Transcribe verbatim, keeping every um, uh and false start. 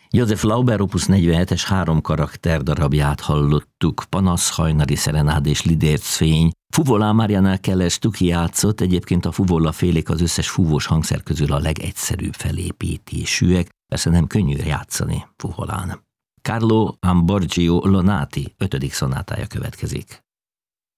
Joseph Lauber opus negyvenhetes három karakter darabját hallottuk, Panasz, hajnali szerenád és lidércfény. Fuvola Marianál Keller Stucki játszott, egyébként a fuvola félék az összes fúvós hangszer közül a legegyszerűbb felépítésűek, persze nem könnyű játszani fuvolán. Carlo Ambrogio Lonati ötödik szonátája következik.